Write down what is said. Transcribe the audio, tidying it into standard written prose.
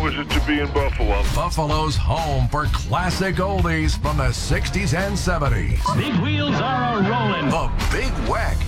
How is it to be in Buffalo? Buffalo's home for classic oldies from the 60s and 70s. Big wheels are a-rolling. The Big Weck.